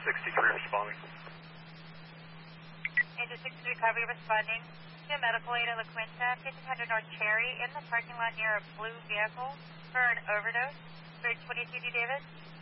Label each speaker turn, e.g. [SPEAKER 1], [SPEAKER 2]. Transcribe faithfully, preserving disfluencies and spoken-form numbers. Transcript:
[SPEAKER 1] sixty-three responding.
[SPEAKER 2] Engine sixty-three copy responding. To medical aid at La Quinta, fifteen hundred North Cherry, in the parking lot near a blue vehicle for an overdose. Bridge twenty-two, D. David.